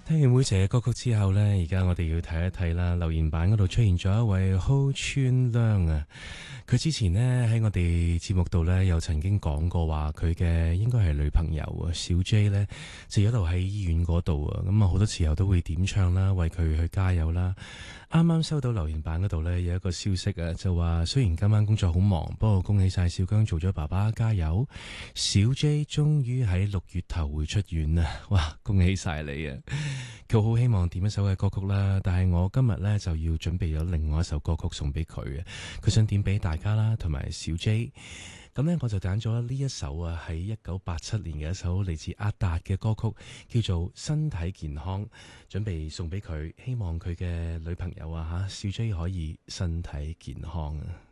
聽完妹姐嘅歌曲之後呢，而家我哋要睇一睇啦，留言板嗰度出現咗一位好川亮啊！佢之前呢，喺我哋節目度呢，又曾經講過話佢嘅應該係女朋友啊，小 J 呢，就一路喺醫院嗰度啊，咁啊好多時候都會點唱啦，為佢去加油啦。啱啱收到留言板嗰度呢，有一個消息啊，就話雖然今晚工作好忙，不過恭喜晒小姜做咗爸爸，加油！小 J 終於喺6月頭會出院啊！哇，恭喜晒你啊！佢好希望點一首嘅歌曲啦，但係我今日呢，就要準備咗另外一首歌曲送俾佢嘅，佢想點俾大家啦，同埋小 J。咁呢，我就揀咗呢一首啊，喺1987年嘅一首嚟自阿達嘅歌曲，叫做《身體健康》，準備送俾佢，希望佢嘅女朋友啊小 J 可以身體健康啊！